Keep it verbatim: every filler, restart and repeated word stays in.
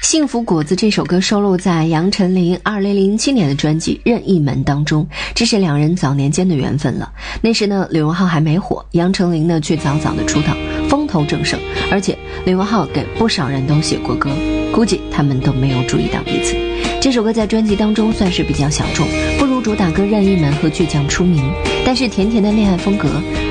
幸福果子这首歌收录在杨丞琳二零零七年的专辑《任意门》当中，这是两人早年间的缘分了。那时呢，李荣浩还没火，杨丞琳呢却早早的出道，风头正盛，而且李荣浩给不少人都写过歌，估计他们都没有注意到彼此。这首歌在专辑当中算是比较小众，不如主打歌《任意门》和倔强出名，但是甜甜的恋爱风格